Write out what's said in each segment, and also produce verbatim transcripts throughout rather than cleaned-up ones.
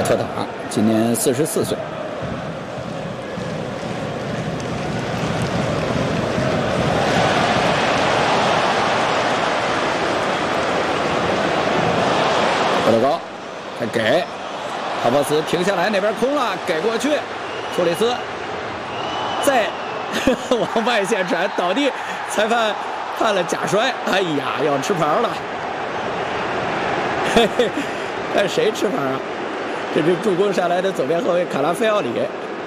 特塔今年四十四岁。波德高，再给哈弗斯停下来，那边空了，给过去，托里斯再往外线传，倒地，裁判判了假摔，哎呀，要吃牌了。嘿嘿，看谁吃牌啊？这是助攻上来的左边后卫卡拉菲奥里。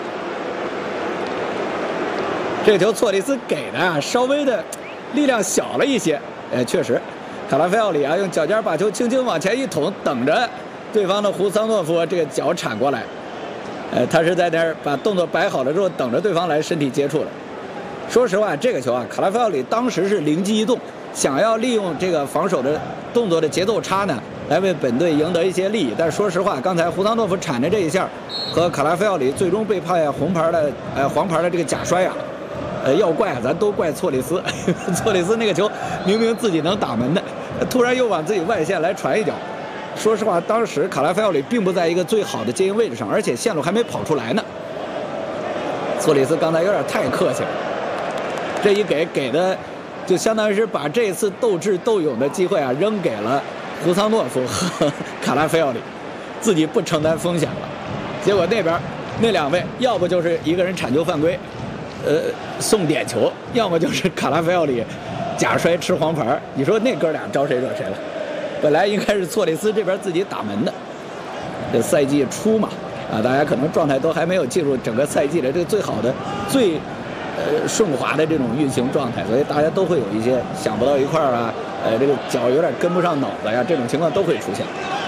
这球错里斯给的啊，稍微的力量小了一些。哎，确实，卡拉菲奥里啊，用脚尖把球轻轻往前一捅，等着对方的胡桑诺夫这个脚铲过来。呃，他是在那儿把动作摆好了之后，等着对方来身体接触了。说实话，这个球啊，卡拉菲奥里当时是灵机一动，想要利用这个防守的动作的节奏差呢，来为本队赢得一些利益。但是说实话，刚才胡桑诺夫铲的这一下，和卡拉菲奥里最终被判红牌的呃黄牌的这个假摔啊，呃，要怪啊，咱都怪错里斯。错里斯那个球明明自己能打门的，突然又往自己外线来传一脚。说实话，当时卡拉菲奥里并不在一个最好的接应位置上，而且线路还没跑出来呢。错里斯刚才有点太客气了，这一给给的，就相当于是把这次斗智斗勇的机会啊扔给了胡桑诺夫和卡拉菲奥里，自己不承担风险了。结果那边那两位要不就是一个人铲球犯规，呃送点球，要么就是卡拉菲奥里假摔吃黄牌。你说那哥俩招谁惹谁了？本来应该是错里斯这边自己打门的，这赛季初嘛，啊，大家可能状态都还没有进入整个赛季的这个最好的、最呃顺滑的这种运行状态，所以大家都会有一些想不到一块儿啊，呃，这个脚有点跟不上脑子呀，这种情况都会出现。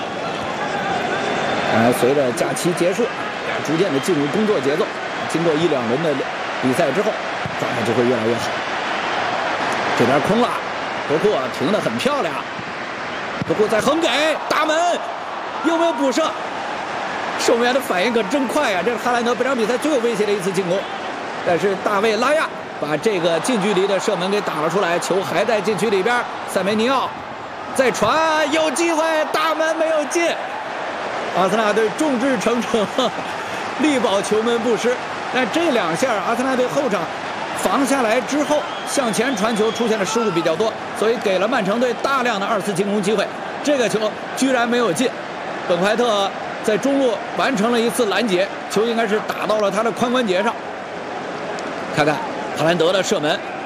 当然，随着假期结束，逐渐的进入工作节奏，经过一两轮的比赛之后，状态就会越来越好。这边空了，伯库停得很漂亮。伯库再横给打门，有没有补射？守门员的反应可真快呀！这是哈兰德本场比赛最有威胁的一次进攻，但是大卫拉亚把这个近距离的射门给打了出来，球还在禁区里边。塞梅尼奥再传，有机会，大门没有进。阿森纳队众志成城，力保球门不失。但这两下阿森纳队后场防下来之后，向前传球出现的失误比较多，所以给了曼城队大量的二次进攻机会。这个球居然没有进，本怀特在中路完成了一次拦截，球应该是打到了他的髋关节上。看看哈兰德的射门，